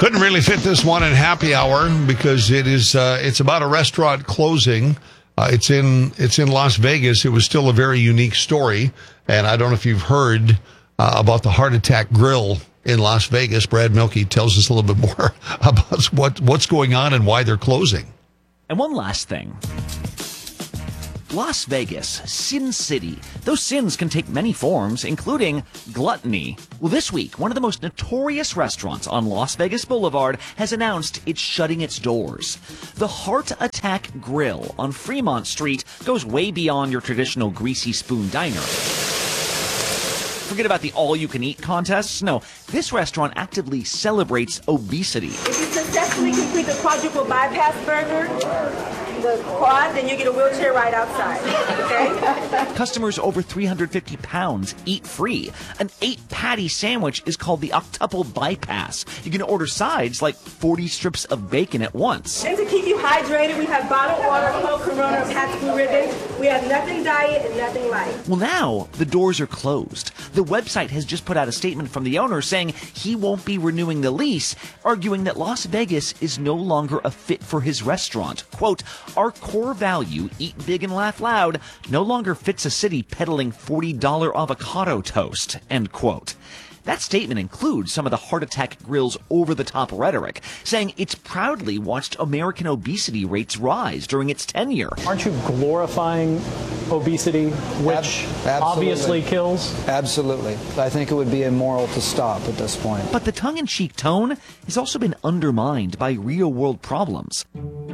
Couldn't really fit this one in happy hour because it's about a restaurant closing. It's in Las Vegas. It was still a very unique story, and I don't know if you've heard about the Heart Attack Grill in Las Vegas. Brad Mielke tells us a little bit more about what's going on and why they're closing. And one last thing. Las Vegas, Sin City. Those sins can take many forms, including gluttony. Well, this week, one of the most notorious restaurants on Las Vegas Boulevard has announced it's shutting its doors. The Heart Attack Grill on Fremont Street goes way beyond your traditional greasy spoon diner. Forget about the all-you-can-eat contests. No, this restaurant actively celebrates obesity. If you successfully complete the quadruple bypass burger, the quad, then you get a wheelchair ride outside, okay? Customers over 350 pounds eat free. An 8-patty sandwich is called the octuple bypass. You can order sides like 40 strips of bacon at once. And to keep you hydrated, we have bottled water, Coke, Corona, Pabst Blue Ribbon. We have nothing diet and nothing light. Well, now the doors are closed. The website has just put out a statement from the owner saying he won't be renewing the lease, arguing that Las Vegas is no longer a fit for his restaurant. Quote, "Our core value, eat big and laugh loud, no longer fits a city peddling $40 avocado toast," end quote. That statement includes some of the Heart Attack Grill's over-the-top rhetoric, saying it's proudly watched American obesity rates rise during its tenure. Aren't you glorifying obesity, which obviously kills? Absolutely. I think it would be immoral to stop at this point. But the tongue-in-cheek tone has also been undermined by real-world problems.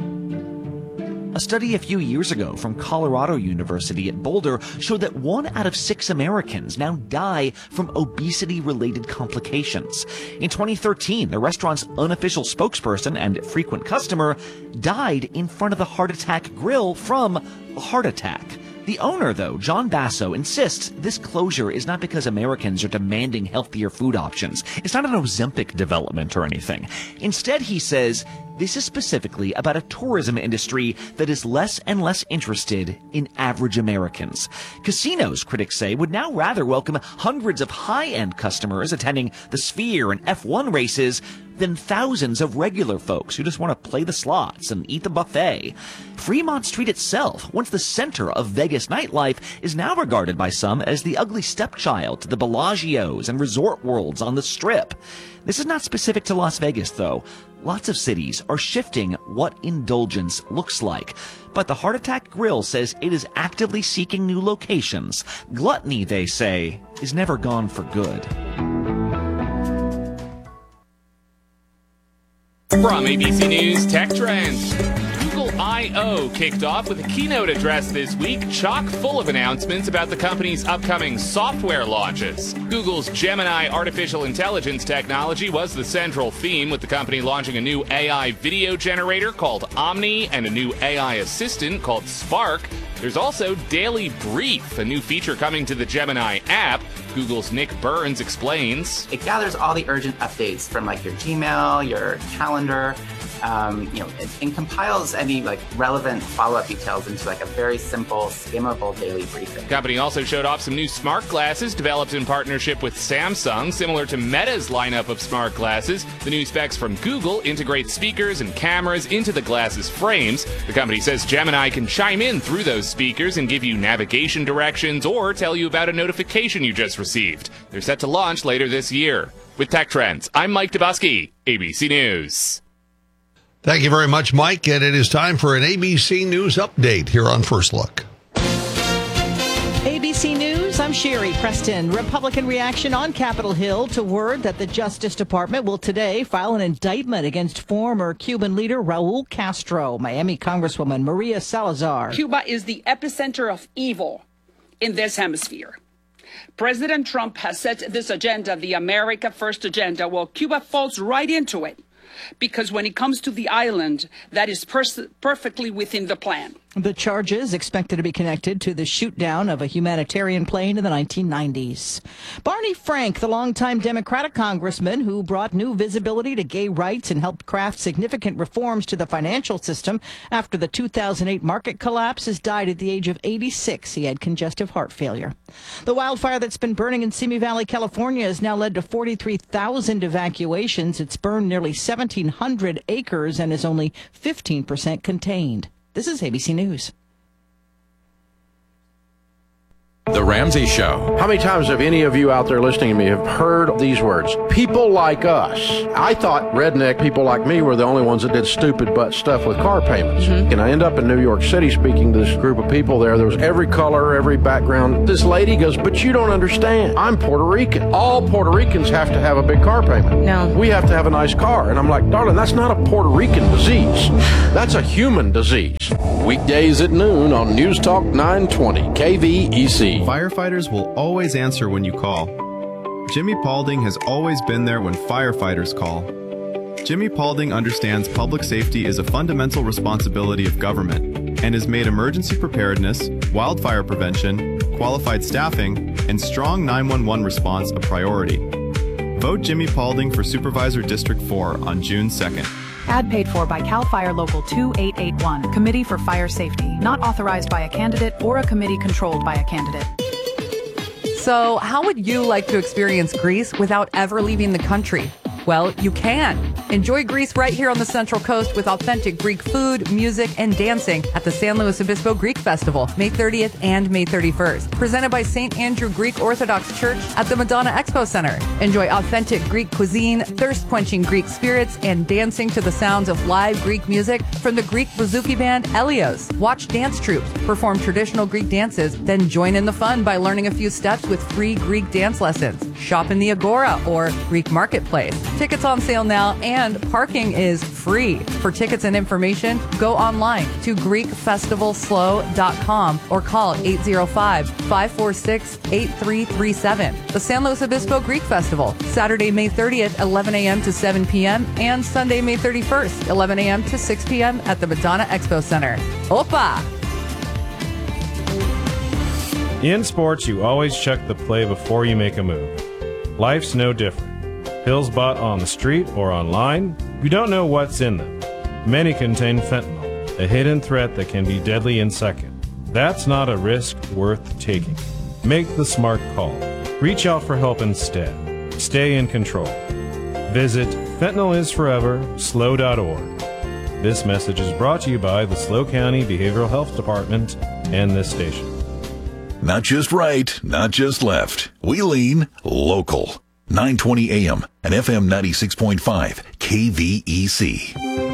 A study a few years ago from Colorado University at Boulder showed that 1 out of 6 Americans now die from obesity-related complications. In 2013, the restaurant's unofficial spokesperson and frequent customer died in front of the Heart Attack Grill from a heart attack. The owner, though, John Basso, insists this closure is not because Americans are demanding healthier food options. It's not an Ozempic development or anything. Instead, he says, this is specifically about a tourism industry that is less and less interested in average Americans. Casinos, critics say, would now rather welcome hundreds of high-end customers attending the Sphere and F1 races than thousands of regular folks who just want to play the slots and eat the buffet. Fremont Street itself, once the center of Vegas nightlife, is now regarded by some as the ugly stepchild to the Bellagios and Resort Worlds on the Strip. This is not specific to Las Vegas, though. Lots of cities are shifting what indulgence looks like. But the Heart Attack Grill says it is actively seeking new locations. Gluttony, they say, is never gone for good. From ABC News Tech Trends. Google I/O kicked off with a keynote address this week, chock full of announcements about the company's upcoming software launches. Google's Gemini artificial intelligence technology was the central theme, with the company launching a new AI video generator called Omni and a new AI assistant called Spark. There's also Daily Brief, a new feature coming to the Gemini app. Google's Nick Burns explains. It gathers all the urgent updates from like your Gmail, your calendar, and compiles any like relevant follow-up details into like a very simple, skimmable daily briefing. The company also showed off some new smart glasses developed in partnership with Samsung, similar to Meta's lineup of smart glasses. The new specs from Google integrate speakers and cameras into the glasses frames. The company says Gemini can chime in through those speakers and give you navigation directions or tell you about a notification you just received. They're set to launch later this year. With Tech Trends, I'm Mike Dubusky, ABC News. Thank you very much, Mike. And it is time for an ABC News update here on First Look. ABC News, I'm Sherry Preston. Republican reaction on Capitol Hill to word that the Justice Department will today file an indictment against former Cuban leader Raul Castro. Miami Congresswoman Maria Salazar. Cuba is the epicenter of evil in this hemisphere. President Trump has set this agenda, the America First agenda. Well, Cuba falls right into it, because when it comes to the island, that is perfectly within the plan. The charges expected to be connected to the shoot-down of a humanitarian plane in the 1990s. Barney Frank, the longtime Democratic congressman who brought new visibility to gay rights and helped craft significant reforms to the financial system after the 2008 market collapse, has died at the age of 86. He had congestive heart failure. The wildfire that's been burning in Simi Valley, California, has now led to 43,000 evacuations. It's burned nearly 1,700 acres and is only 15% contained. This is ABC News. The Ramsey Show. How many times have any of you out there listening to me have heard these words? People like us. I thought redneck people like me were the only ones that did stupid butt stuff with car payments. And I end up in New York City speaking to this group of people there. There was every color, every background. This lady goes, but you don't understand. I'm Puerto Rican. All Puerto Ricans have to have a big car payment. No. We have to have a nice car. And I'm like, darling, that's not a Puerto Rican disease. That's a human disease. Weekdays at noon on News Talk 920 KVEC. Firefighters will always answer when you call. Jimmy Paulding has always been there when firefighters call. Jimmy Paulding understands public safety is a fundamental responsibility of government and has made emergency preparedness, wildfire prevention, qualified staffing, and strong 911 response a priority. Vote Jimmy Paulding for Supervisor District 4 on June 2nd. Ad paid for by CAL FIRE Local 2881, Committee for Fire Safety, not authorized by a candidate or a committee controlled by a candidate. So, how would you like to experience Greece without ever leaving the country? Well, you can. Enjoy Greece right here on the Central Coast with authentic Greek food, music, and dancing at the San Luis Obispo Greek Festival, May 30th and May 31st. Presented by St. Andrew Greek Orthodox Church at the Madonna Expo Center. Enjoy authentic Greek cuisine, thirst-quenching Greek spirits, and dancing to the sounds of live Greek music from the Greek bouzouki band Elios. Watch dance troupes perform traditional Greek dances, then join in the fun by learning a few steps with free Greek dance lessons. Shop in the Agora or Greek Marketplace. Tickets on sale now, and parking is free. For tickets and information, go online to GreekFestivalSlow.com or call 805-546-8337. The San Luis Obispo Greek Festival, Saturday, May 30th, 11 a.m. to 7 p.m., and Sunday, May 31st, 11 a.m. to 6 p.m. at the Madonna Expo Center. Opa! In sports, you always check the play before you make a move. Life's no different. Pills bought on the street or online, you don't know what's in them. Many contain fentanyl, a hidden threat that can be deadly in seconds. That's not a risk worth taking. Make the smart call. Reach out for help instead. Stay in control. Visit fentanylisforeverslow.org. This message is brought to you by the SLO County Behavioral Health Department and this station. Not just right, not just left. We lean local. 920 AM and FM 96.5 KVEC.